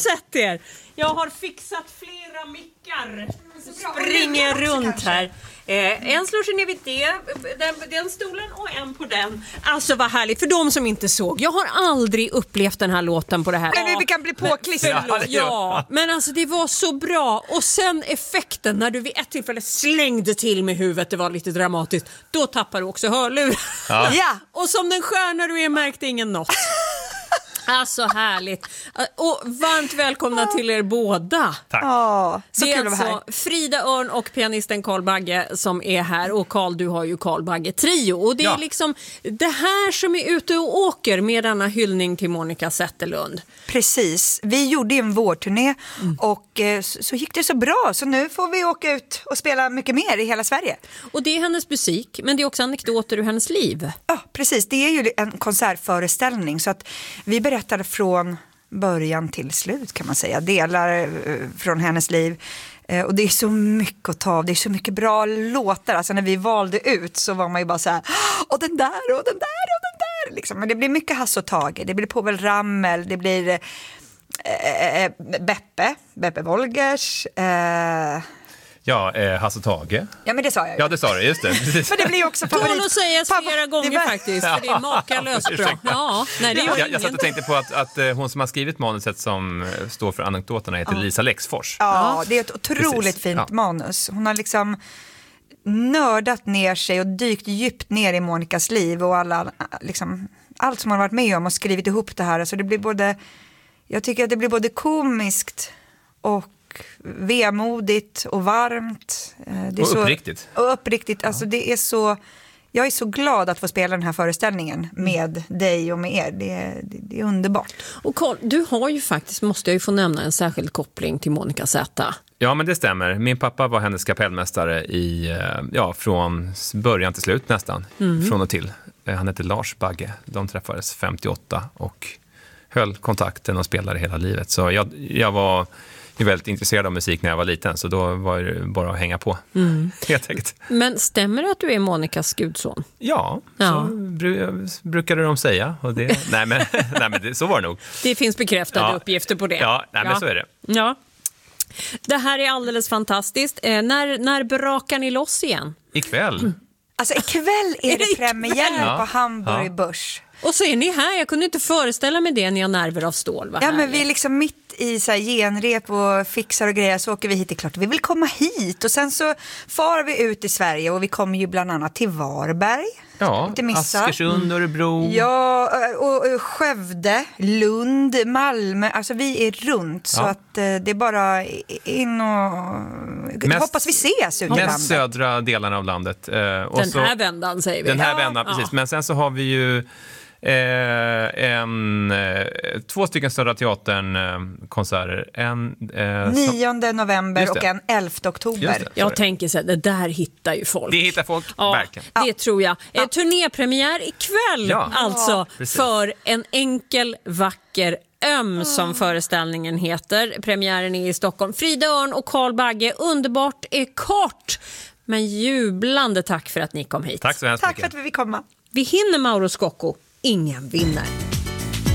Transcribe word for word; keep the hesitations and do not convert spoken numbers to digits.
sätt er. Jag har fixat flera mickar. Springer runt här. Eh, en slår sig ner vid det, den, den stolen och en på den. Alltså vad härligt, för de som inte såg. Jag har aldrig upplevt den här låten på det här. Men vi kan bli påklistrade. Ja, ja, men alltså det var så bra. Och sen effekten när du vid ett tillfälle slängde till med huvudet, det var lite dramatiskt. Då tappar du också hörlur. Ja. Ja. Och som den stjärna du är märkte ingen något. Alltså härligt. Och varmt välkomna till er båda. Tack. Oh, så det är kul att vara här. alltså Frida Örn och pianisten Carl Bagge som är här. Och Carl, du har ju Carl Bagge Trio. Och det är ja. liksom det här som är ute och åker med denna hyllning till Monica Zetterlund. Precis. Vi gjorde en vårturné mm. och eh, så, så gick det så bra. Så nu får vi åka ut och spela mycket mer i hela Sverige. Och det är hennes musik, men det är också anekdoter ur hennes liv. Ja, precis. Det är ju en konsertföreställning så att vi berättar från början till slut kan man säga. Delar från hennes liv. Och det är så mycket att ta av. Det är så mycket bra låtar. Alltså när vi valde ut så var man ju bara så här, och den där och den där och den där. Liksom. Men det blir mycket Hasse och Tage. Det blir Povel Ramel. Det blir eh, eh, Beppe. Beppe Wolgers. Eh, Ja, eh, Hasse och Tage. Ja, men det sa jag ju. Ja, det sa du, just det. Precis. Men det blir också favorit. Tål att sägas flera gånger var... faktiskt, för det är makalöst bra. Ja, nej, det gör jag, jag satt och tänkte på att, att hon som har skrivit manuset som står för anekdoterna heter ja. Lisa Lexfors. Ja, det är ett otroligt Precis. fint ja. manus. Hon har liksom nördat ner sig och dykt djupt ner i Monikas liv och alla, liksom, allt som hon har varit med om och skrivit ihop det här. Så det blir både, jag tycker att det blir både komiskt och vemodigt och varmt. Det är och så, uppriktigt. Och uppriktigt. Alltså det är så, jag är så glad att få spela den här föreställningen med dig och med er. Det är, det, det är underbart. Och Carl, du har ju faktiskt, måste jag ju få nämna, en särskild koppling till Monica Z. Ja, men det stämmer. Min pappa var hennes kapellmästare i, ja, från början till slut nästan. Mm. Från och till. Han heter Lars Bagge. De träffades femtioåtta och höll kontakten och spelade hela livet. Så jag, jag var... Jag är väldigt intresserad av musik när jag var liten, så då var det bara att hänga på. Mm. Helt enkelt. Men stämmer det att du är Monicas gudson? Ja, ja. Så bru- brukade de säga. Och det, nej, men, nej, men det, så var det nog. Det finns bekräftade ja. uppgifter på det. Ja, nej, men ja. så är det. Ja. Det här är alldeles fantastiskt. Eh, när, när brakar ni loss igen? Ikväll. Mm. Alltså ikväll är, är det, det premiär ja. på Hamburg ja. Börs. Och så är ni här, jag kunde inte föreställa mig det när jag nerver av stål. Ja, härligt. Men vi är liksom mitt i så här genrep och fixar och grejer, så åker vi hit, det är klart. Vi vill komma hit och sen så far vi ut i Sverige och vi kommer ju bland annat till Varberg. Ja, Askersund, Örebro. Ja, och Skövde, Lund, Malmö. Alltså vi är runt så ja. att det är bara in och mest, hoppas vi ses ut i landet. Mest södra delarna av landet. Och den så, här vändan säger vi. Den här ja. vändan, precis. Ja. Men sen så har vi ju Eh, en, eh, två stycken Södra Teatern eh, konserter. En, eh, nionde november och en elfte oktober. Det, jag tänker så här, det där hittar ju folk. Det hittar folk, ja, verkligen. Det ja. tror jag. Ja. Eh, turnépremiär ikväll ja. alltså ja, för En enkel, vacker öm som föreställningen heter. Premiären är i Stockholm. Frida Örn och Carl Bagge, underbart är kort. Men jublande tack för att ni kom hit. Tack så hemskt Tack mycket. för att vi fick komma. Vi hinner Mauro Scocco. Ingen vinner.